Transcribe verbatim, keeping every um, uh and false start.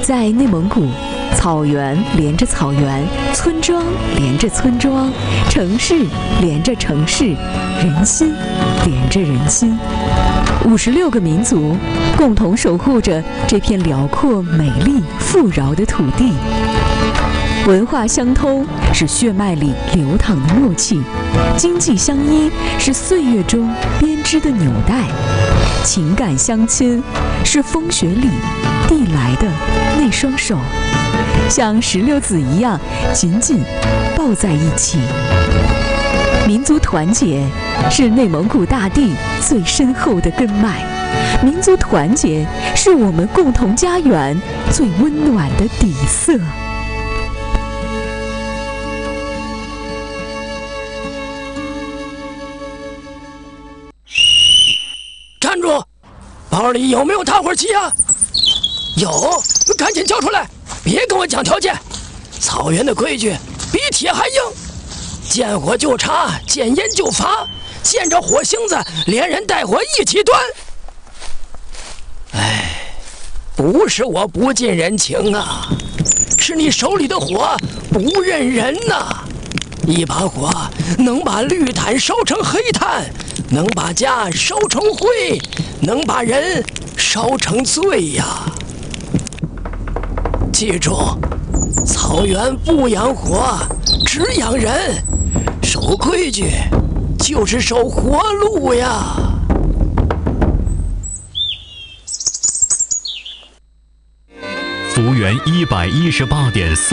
在内蒙古，草原连着草原，村庄连着村庄，城市连着城市，人心连着人心。五十六个民族共同守护着这片辽阔、美丽、富饶的土地。文化相通是血脉里流淌的默契，经济相依是岁月中编织的纽带，情感相亲是风雪里递来的那双手，像石榴籽一样紧紧抱在一起。民族团结是内蒙古大地最深厚的根脉，民族团结是我们共同家园最温暖的底色。 站住！包里有没有打火机啊？有，赶紧交出来！别跟我讲条件。草原的规矩比铁还硬，见火就查，见烟就罚，见着火星子连人带火一起端。哎，不是我不近人情啊，是你手里的火不认人呐！一把火能把绿炭烧成黑炭，能把家烧成灰，能把人烧成罪呀！记住，草原不养火，只养人。守规矩就是守活路呀！ 幅员一百一十八点三。